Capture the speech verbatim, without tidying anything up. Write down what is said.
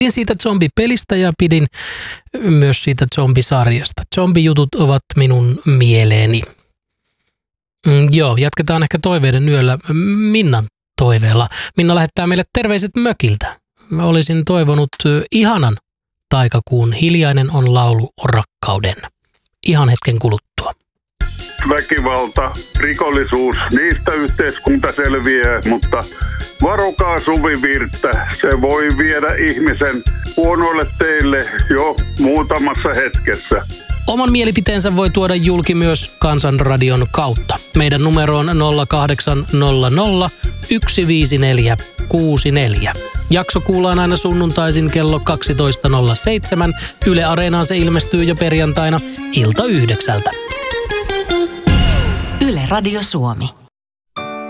Pidin siitä zombipelistä ja pidin myös siitä zombisarjasta. Zombijutut ovat minun mieleeni. Mm, joo, jatketaan ehkä toiveiden yöllä Minnan toiveella. Minna lähettää meille terveiset mökiltä. Mä olisin toivonut ihanan taikakuun Hiljainen on laulu rakkauden. Ihan hetken kuluttua. Väkivalta, rikollisuus, niistä yhteiskunta selviää, mutta varokaa suvivirttä. Se voi viedä ihmisen huonoille teille jo muutamassa hetkessä. Oman mielipiteensä voi tuoda julki myös Kansanradion kautta. Meidän numero on nolla kahdeksan nolla nolla yksi viisi neljä kuusi neljä. Jakso kuullaan aina sunnuntaisin kello kaksitoista nolla seitsemän. Yle Areenaan se ilmestyy jo perjantaina ilta yhdeksältä. Yle Radio Suomi.